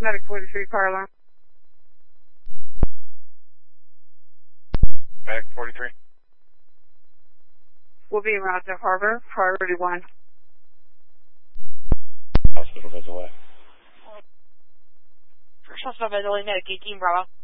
Medic 43, car alarm. Medic 43. We'll be around the harbor, priority 1. Hospital visit away. First hospital visit away, Medic 18, Bravo.